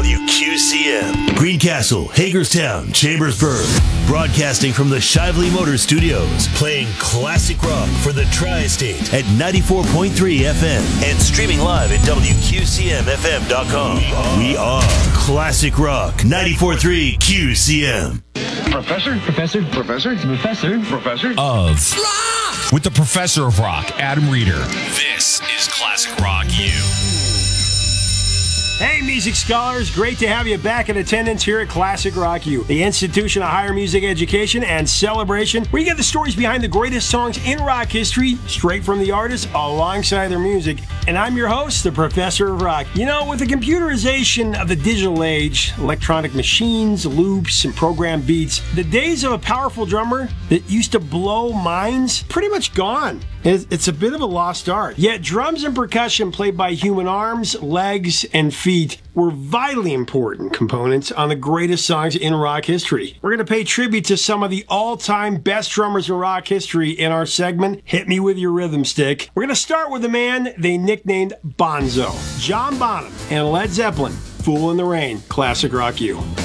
WQCM. Greencastle, Hagerstown, Chambersburg. Broadcasting from the Shively Motor Studios. Playing classic rock for the Tri-State at 94.3 FM. And streaming live at WQCMFM.com. We are Classic Rock 94.3 QCM. Professor of rock! With the Professor of Rock, Adam Reeder. This is Classic Rock U. Hey, music scholars. Great to have you back in attendance here at Classic Rock U, the institution of higher music education and celebration, where you get the stories behind the greatest songs in rock history, straight from the artists, alongside their music. And I'm your host, the Professor of Rock. You know, with the computerization of the digital age, electronic machines, loops, and programmed beats, the days of a powerful drummer that used to blow minds, pretty much gone. It's a bit of a lost art. Yet drums and percussion played by human arms, legs, and feet were vitally important components on the greatest songs in rock history. We're going to pay tribute to some of the all-time best drummers in rock history in our segment, Hit Me With Your Rhythm Stick. We're going to start with a man they nicknamed Bonzo, John Bonham, and Led Zeppelin, Fool in the Rain, Classic Rock U.